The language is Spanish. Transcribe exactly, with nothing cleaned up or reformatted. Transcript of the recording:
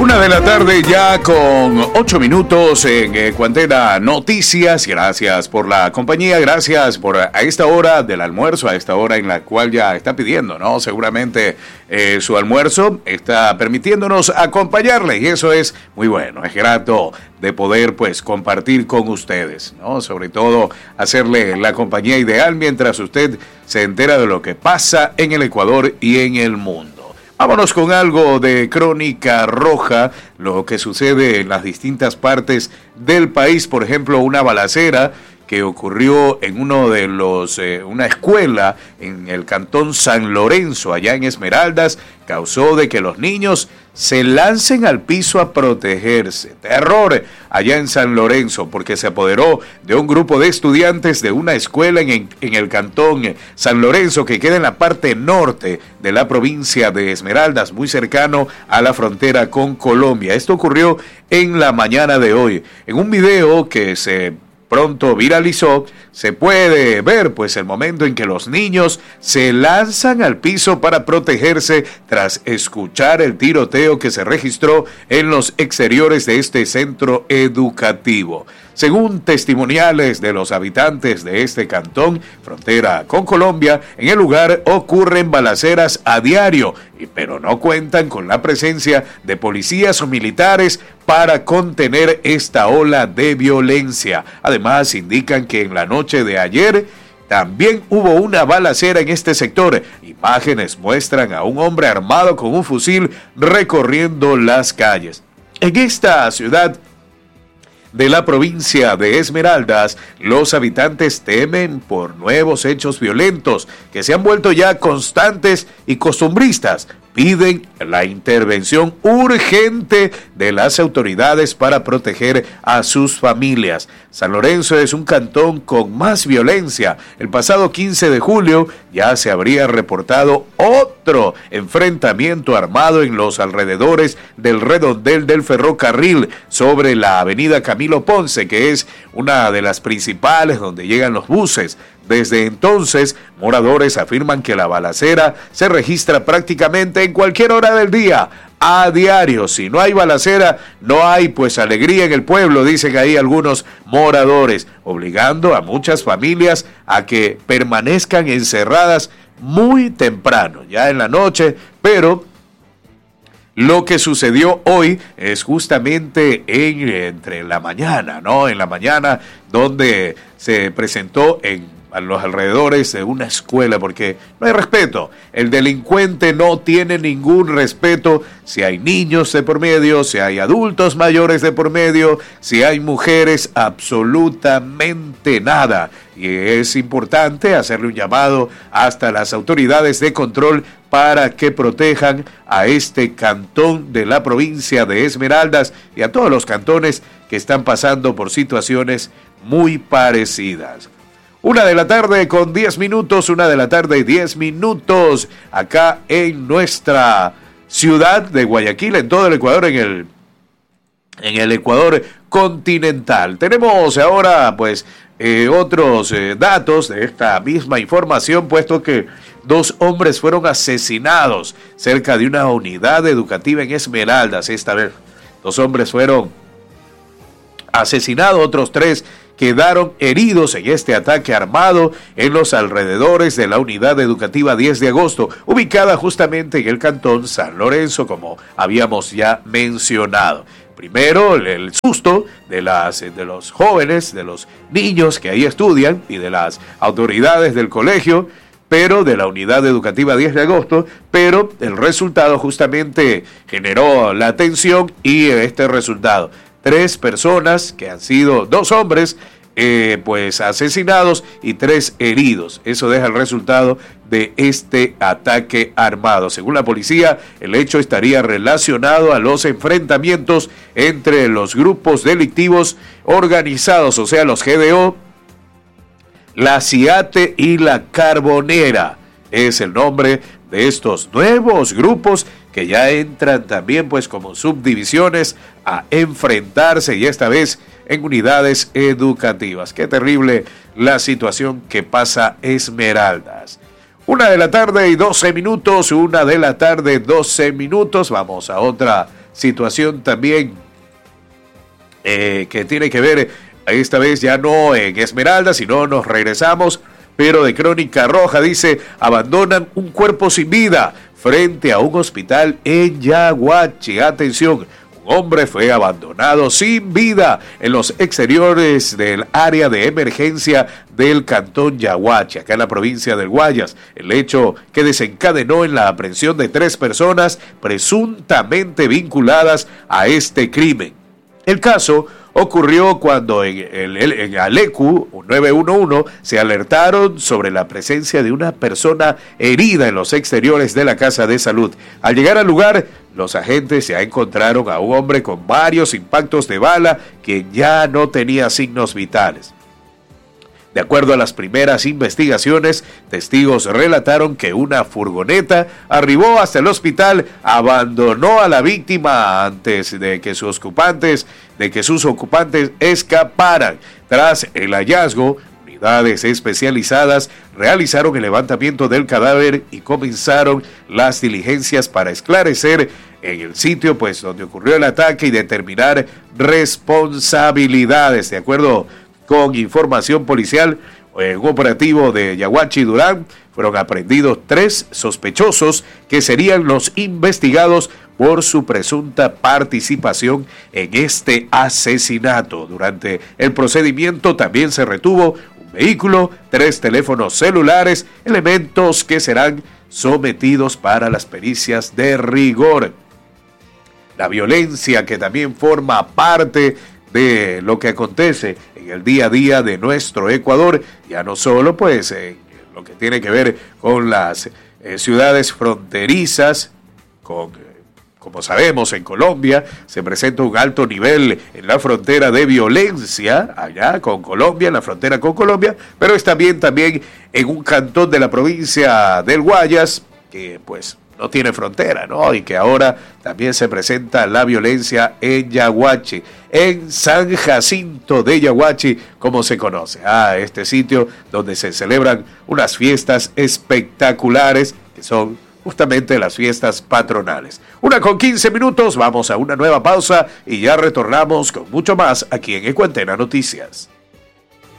Una de la tarde ya con ocho minutos en eh, Cuantena Noticias. Gracias por la compañía, gracias por a esta hora del almuerzo, a esta hora en la cual ya está pidiendo, ¿no? Seguramente eh, su almuerzo está permitiéndonos acompañarle y eso es muy bueno, es grato de poder pues compartir con ustedes, ¿no? Sobre todo hacerle la compañía ideal mientras usted se entera de lo que pasa en el Ecuador y en el mundo. Vámonos con algo de crónica roja, lo que sucede en las distintas partes del país. Por ejemplo, una balacera que ocurrió en uno de los, eh, una escuela en el cantón San Lorenzo, allá en Esmeraldas, causó de que los niños se lancen al piso a protegerse. Terror allá en San Lorenzo, porque se apoderó de un grupo de estudiantes de una escuela en, en el cantón San Lorenzo, que queda en la parte norte de la provincia de Esmeraldas, muy cercano a la frontera con Colombia. Esto ocurrió en la mañana de hoy. En un video que se pronto viralizó, se puede ver pues el momento en que los niños se lanzan al piso para protegerse tras escuchar el tiroteo que se registró en los exteriores de este centro educativo. Según testimoniales de los habitantes de este cantón, frontera con Colombia, en el lugar ocurren balaceras a diario, pero no cuentan con la presencia de policías o militares para contener esta ola de violencia. Además, indican que en la noche de ayer también hubo una balacera en este sector. Imágenes muestran a un hombre armado con un fusil recorriendo las calles. En esta ciudad de la provincia de Esmeraldas, los habitantes temen por nuevos hechos violentos que se han vuelto ya constantes y costumbristas. Piden la intervención urgente de las autoridades para proteger a sus familias. San Lorenzo es un cantón con más violencia. El pasado quince de julio ya se habría reportado otro enfrentamiento armado en los alrededores del redondel del ferrocarril sobre la avenida Camilo Ponce, que es una de las principales donde llegan los buses. Desde entonces, moradores afirman que la balacera se registra prácticamente en cualquier hora del día, a diario. Si no hay balacera, no hay pues alegría en el pueblo, dicen ahí algunos moradores, obligando a muchas familias a que permanezcan encerradas muy temprano, ya en la noche, pero lo que sucedió hoy es justamente en, entre la mañana, ¿no? En la mañana donde se presentó en a los alrededores de una escuela, porque no hay respeto. El delincuente no tiene ningún respeto si hay niños de por medio, si hay adultos mayores de por medio, si hay mujeres, absolutamente nada. Y es importante hacerle un llamado hasta las autoridades de control para que protejan a este cantón de la provincia de Esmeraldas y a todos los cantones que están pasando por situaciones muy parecidas. Una de la tarde con diez minutos, una de la tarde diez minutos, acá en nuestra ciudad de Guayaquil, en todo el Ecuador, en el, en el Ecuador continental. Tenemos ahora, pues, eh, otros eh, datos de esta misma información, puesto que dos hombres fueron asesinados cerca de una unidad educativa en Esmeraldas. Esta vez, dos hombres fueron asesinados, otros tres quedaron heridos en este ataque armado en los alrededores de la unidad educativa diez de agosto, ubicada justamente en el cantón San Lorenzo, como habíamos ya mencionado. Primero, el, el susto de, las, de los jóvenes, de los niños que ahí estudian y de las autoridades del colegio, pero de la unidad educativa diez de agosto, pero el resultado justamente generó la atención y este resultado. Tres personas que han sido, dos hombres, eh, pues asesinados y tres heridos. Eso deja el resultado de este ataque armado. Según la policía, el hecho estaría relacionado a los enfrentamientos entre los grupos delictivos organizados, o sea, los G D O, la CIATE y la Carbonera. Es el nombre de estos nuevos grupos que ya entran también pues como subdivisiones a enfrentarse y esta vez en unidades educativas. Qué terrible la situación que pasa Esmeraldas. Una de la tarde y doce minutos, una de la tarde doce minutos. Vamos a otra situación también eh, que tiene que ver, esta vez ya no en Esmeralda, sino nos regresamos, pero de Crónica Roja, dice, abandonan un cuerpo sin vida frente a un hospital en Yaguachi. Atención, un hombre fue abandonado sin vida en los exteriores del área de emergencia del cantón Yaguachi, acá en la provincia del Guayas. El hecho que desencadenó en la aprehensión de tres personas presuntamente vinculadas a este crimen. El caso ocurrió cuando en, el, en Alecu nueve uno uno se alertaron sobre la presencia de una persona herida en los exteriores de la casa de salud. Al llegar al lugar, los agentes ya encontraron a un hombre con varios impactos de bala que ya no tenía signos vitales. De acuerdo a las primeras investigaciones, testigos relataron que una furgoneta arribó hasta el hospital, abandonó a la víctima antes de que sus ocupantes, de que sus ocupantes escaparan. Tras el hallazgo, unidades especializadas realizaron el levantamiento del cadáver y comenzaron las diligencias para esclarecer en el sitio pues donde ocurrió el ataque y determinar responsabilidades. De acuerdo con información policial, en un operativo de Yaguachi Durán fueron aprehendidos tres sospechosos que serían los investigados por su presunta participación en este asesinato. Durante el procedimiento también se retuvo un vehículo, tres teléfonos celulares, elementos que serán sometidos para las pericias de rigor. La violencia que también forma parte de lo que acontece en el día a día de nuestro Ecuador, ya no solo pues eh, lo que tiene que ver con las eh, ciudades fronterizas, con, eh, como sabemos en Colombia se presenta un alto nivel en la frontera de violencia, allá con Colombia, en la frontera con Colombia, pero es también, también en un cantón de la provincia del Guayas, que pues no tiene frontera, ¿no? Y que ahora también se presenta la violencia en Yaguachi, en San Jacinto de Yaguachi, como se conoce. Ah, este sitio donde se celebran unas fiestas espectaculares, que son justamente las fiestas patronales. Una con quince minutos, vamos a una nueva pausa y ya retornamos con mucho más aquí en Ecuantena Noticias.